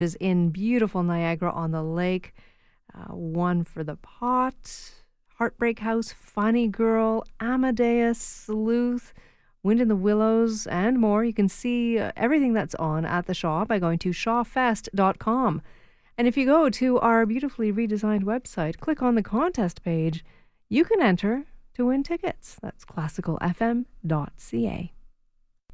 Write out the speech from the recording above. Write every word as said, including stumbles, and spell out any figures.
is in beautiful Niagara on the Lake. Uh, one for the Pot, Heartbreak House, Funny Girl, Amadeus, Sleuth, Wind in the Willows, and more. You can see uh, everything that's on at the Shaw by going to shawfest dot com. And if you go to our beautifully redesigned website, click on the contest page, you can enter to win tickets. That's classical f m dot c a.